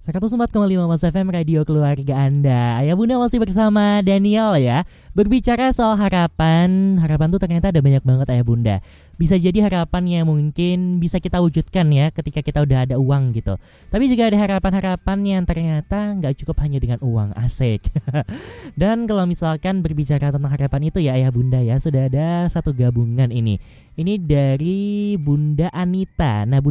104,5 Mas FM Radio Keluarga Anda. Ayah Bunda masih bersama Daniel ya. Berbicara soal harapan, harapan tuh ternyata ada banyak banget Ayah Bunda. Bisa jadi harapan yang mungkin bisa kita wujudkan ya ketika kita udah ada uang gitu. Tapi juga ada harapan-harapan yang ternyata nggak cukup hanya dengan uang, asik. Dan kalau misalkan berbicara tentang harapan itu ya Ayah Bunda ya, sudah ada satu gabungan ini. Ini dari Bunda Anita. Nah,